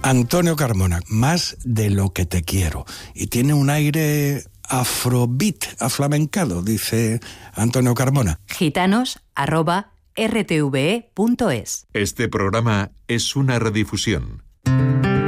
Antonio Carmona, Más de lo que te quiero. Y tiene un aire afrobeat, aflamencado, dice Antonio Carmona. Gitanos@rtve.es. Este programa es una redifusión.